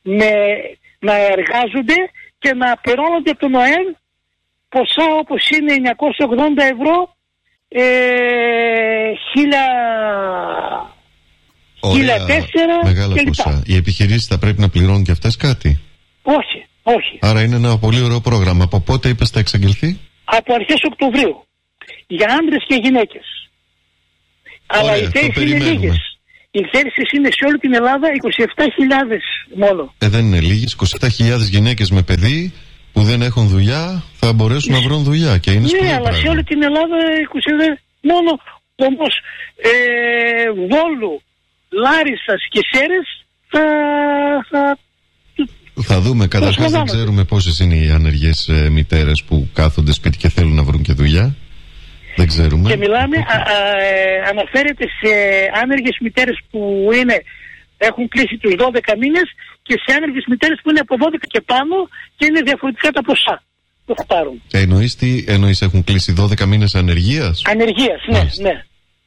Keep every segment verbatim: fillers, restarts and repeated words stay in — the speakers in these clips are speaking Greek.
με, να εργάζονται και να πληρώνονται από τον ΟΕΜ ποσά όπως είναι εννιακόσια ογδόντα ευρώ, ε, χίλια τέσσερα μεγάλα κλπ. Ποσά. Οι επιχειρήσεις θα πρέπει να πληρώνουν και αυτές κάτι? Όχι, όχι. Άρα είναι ένα πολύ ωραίο πρόγραμμα. Από πότε είπες θα εξαγγελθεί? Από αρχές Οκτωβρίου. Για άντρες και γυναίκες. Ωραία, αλλά οι θέσεις είναι λίγες. Οι θέσεις είναι σε όλη την Ελλάδα είκοσι επτά χιλιάδες μόνο. Ε, δεν είναι λίγες. είκοσι επτά χιλιάδες γυναίκες με παιδί που δεν έχουν δουλειά θα μπορέσουν να βρουν δουλειά. Και είναι ναι, αλλά πράγμα. Σε όλη την Ελλάδα είκοσι επτά μόνο. Όμως ε, Βόλου, Λάρισσας και Σέρες θα... θα... Θα δούμε. Καταρχάς δεν ξέρουμε πόσες είναι οι ανεργές ε, μητέρες που κάθονται σπίτι και θέλουν να βρουν και δουλειά. Δεν ξέρουμε. Και μιλάμε, α, α, ε, αναφέρεται σε άνεργες μητέρες που είναι, έχουν κλείσει τους δώδεκα μήνες και σε άνεργες μητέρες που είναι από δώδεκα και πάνω και είναι διαφορετικά τα ποσά που θα πάρουν. Ε, εννοείς τι, εννοείς έχουν κλείσει δώδεκα μήνες ανεργίας? Ανεργίας, ναι, Μάλιστα. ναι.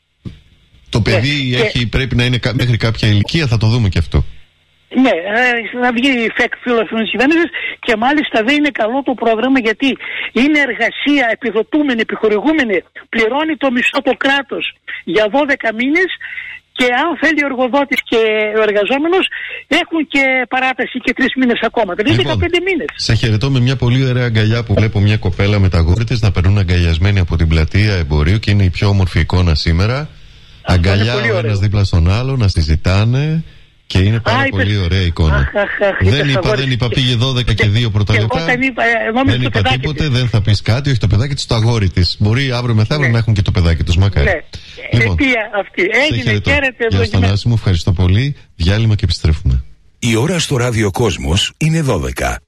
Το παιδί ναι, έχει, και... πρέπει να είναι μέχρι κάποια ηλικία, θα το δούμε και αυτό. Ναι, ε, να βγει η ΦΕΚ φίλος κυβέρνησης και μάλιστα δεν είναι καλό το πρόγραμμα γιατί είναι εργασία επιδοτούμενη, επιχορηγούμενη, πληρώνει το μισθό το κράτος για δώδεκα μήνες και αν θέλει ο εργοδότης και ο εργαζόμενος έχουν και παράταση και τρεις μήνες ακόμα, δηλαδή λοιπόν, δεκαπέντε μήνες. Σε χαιρετώ με μια πολύ ωραία αγκαλιά που βλέπω μια κοπέλα με τα γόρια της να περνούν αγκαλιασμένοι από την πλατεία εμπορίου και είναι η πιο όμορφη εικόνα σήμερα. Αυτό αγκαλιά ο ένας δίπλα στον άλλο να συζητάνε. Και είναι πάρα Α, πολύ είπες... ωραία εικόνα. Αχ, αχ, αχ, δεν, είπα, δεν είπα πήγε δώδεκα και δύο πρώτα λεπτά. Δεν είπα τίποτε, της. Δεν θα πεις κάτι, όχι το παιδάκι της, το αγόρι της. Μπορεί αύριο μεθαύριο ναι. να έχουν και το παιδάκι τους, μακάρι. Ναι. Λοιπόν, αιτία αυτή. Έγινε, χαίρετε. Γεια στον Άση μου, ευχαριστώ πολύ. Διάλειμμα και επιστρέφουμε. Η ώρα στο Ράδιο Κόσμος είναι δώδεκα.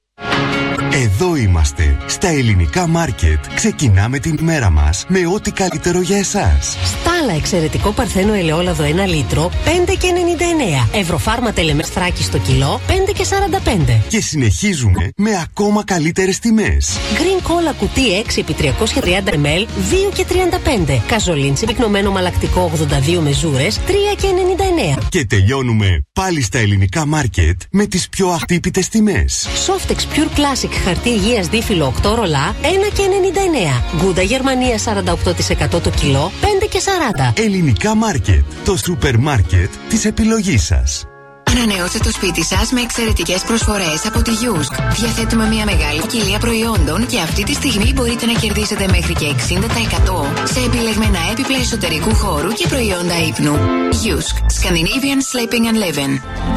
Εδώ είμαστε, στα ελληνικά μάρκετ. Ξεκινάμε την ημέρα μας με ό,τι καλύτερο για εσάς. Στάλα εξαιρετικό παρθένο ελαιόλαδο ένα λίτρο, πέντε και ενενήντα εννέα. Ευρωφάρμα τελεμερστράκι στο κιλό, πέντε και σαράντα πέντε. Και συνεχίζουμε με ακόμα καλύτερες τιμές. Green Cola κουτί έξι επί τριακόσια τριάντα μιλιλίτρων, δύο και τριάντα πέντε. Καζολίντσι πυκνωμένο μαλακτικό ογδόντα δύο μεζούρες, τρία και ενενήντα εννέα. Και τελειώνουμε πάλι στα ελληνικά μάρκετ με τις πιο αχτύπητες τιμές. Softex Pure Classic χαρτί υγείας δίφυλλο οκτώ ρολά, ένα και ενενήντα εννέα. Γκούντα Γερμανία σαράντα οκτώ τοις εκατό το κιλό, πέντε και σαράντα. Ελληνικά μάρκετ, το σούπερ μάρκετ της επιλογής σας. Ανανεώστε το σπίτι σας με εξαιρετικές προσφορές από τη Γιούσκ. Διαθέτουμε μια μεγάλη ποικιλία προϊόντων και αυτή τη στιγμή μπορείτε να κερδίσετε μέχρι και εξήντα τοις εκατό σε επιλεγμένα έπιπλα εσωτερικού χώρου και προϊόντα ύπνου. Γιούσκ. Scandinavian Sleeping and Living.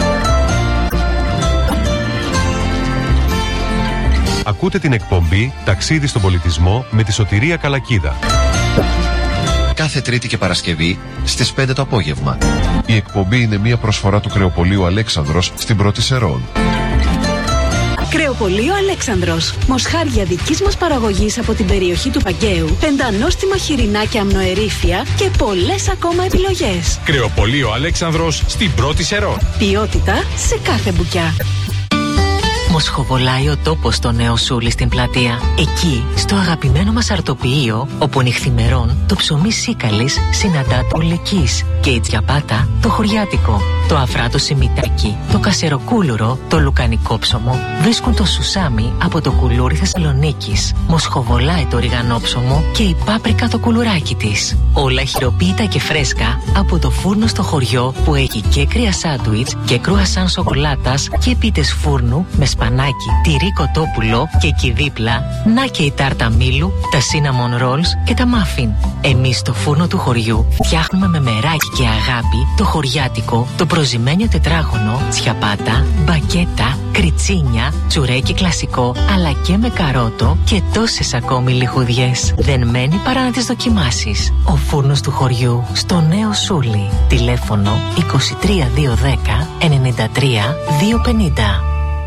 Ακούτε την εκπομπή «Ταξίδι στον πολιτισμό» με τη Σωτηρία Καλακίδα. Κάθε Τρίτη και Παρασκευή στις πέντε το απόγευμα. Η εκπομπή είναι μια προσφορά του Κρεοπολείου Αλέξανδρος στην Πρώτη Σερών. Κρεοπολείο Αλέξανδρος. Μοσχάρια δικής μας παραγωγής από την περιοχή του Παγκαίου, πεντανόστιμα χοιρινά και αμνοερήφια και πολλές ακόμα επιλογές. Κρεοπολείο Αλέξανδρος στην Πρώτη Σερών. Ποιότητα σε κάθε μπουκιά. Μοσχοβολάει ο τόπος στο Νέο Σούλι στην πλατεία. Εκεί, στο αγαπημένο μας αρτοποιείο, όπου νυχθημερών το ψωμί σίκαλης συναντά το λεκής και η τσιαπάτα το χωριάτικο. Το αφράτο σιμιτάκι, το κασεροκούλουρο, το λουκανικό ψωμο βρίσκουν το σουσάμι από το κουλούρι Θεσσαλονίκης. Μοσχοβολάει το ριγανόψωμο και η πάπρικα το κουλουράκι της. Όλα χειροποίητα και φρέσκα από το φούρνο στο χωριό που έχει και κρύα σάντουιτς και κρουασάν σοκολάτας και πίτες φούρνου με σπανάκι, τυρί κοτόπουλο και εκεί δίπλα να και η τάρτα μήλου, τα cinnamon rolls και τα muffin. Εμείς στο φούρνο του χωριού φτιάχνουμε με μεράκι και αγάπη το χωριάτικο, το προζυμένιο τετράγωνο, τσιαπάτα, μπακέτα, κριτσίνια, τσουρέκι κλασικό, αλλά και με καρότο και τόσες ακόμη λιχουδιές. Δεν μένει παρά να τις δοκιμάσεις. Ο φούρνος του χωριού στο Νέο Σούλι. Τηλέφωνο είκοσι τρία διακόσια δέκα ενενήντα τρία διακόσια πενήντα.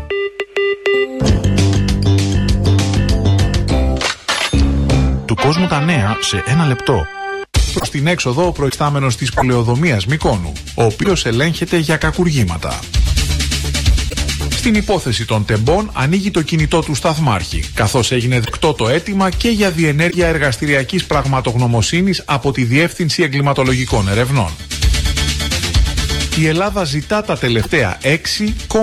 Του κόσμου τα νέα σε ένα λεπτό. Προς την έξοδο ο προϊστάμενος της πολεοδομίας Μυκόνου, ο οποίος ελέγχεται για κακουργήματα. Στην υπόθεση των τεμπών ανοίγει το κινητό του σταθμάρχη, καθώς έγινε δεκτό το αίτημα και για διενέργεια εργαστηριακής πραγματογνωμοσύνης από τη Διεύθυνση Εγκληματολογικών Ερευνών. Η Ελλάδα ζητά τα τελευταία έξι